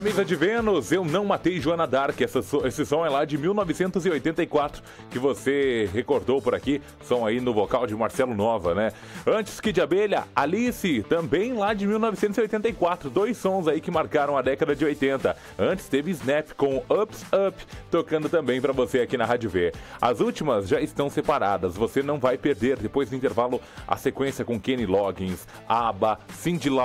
Camisa de Vênus, Eu Não Matei Joana Dark. Esse som é lá de 1984, que você recordou por aqui. Som aí no vocal de Marcelo Nova, né? Antes, Kid Abelha, Alice, também lá de 1984. Dois sons aí que marcaram a década de 80. Antes teve Snap com Ups Up, tocando também pra você aqui na Rádio V. As últimas já estão separadas, você não vai perder. Depois do intervalo, a sequência com Kenny Loggins, ABBA, Cyndi Lauper.